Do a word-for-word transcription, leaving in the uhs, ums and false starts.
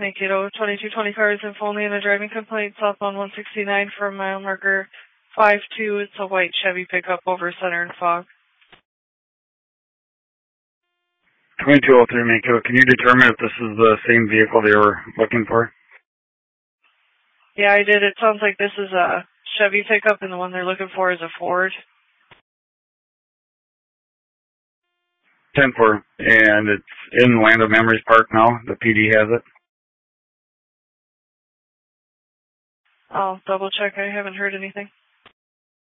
Mankato, twenty-two twenty cars and only in a driving complaint southbound one sixty-nine for mile marker five two. It's a white Chevy pickup over center and fog. twenty-two oh three Mankato, can you determine if this is the same vehicle they were looking for? Yeah, I did. It sounds like this is a Chevy pickup and the one they're looking for is a Ford. ten four, and it's in Land of Memories Park now. The P D has it. I'll double check. I haven't heard anything.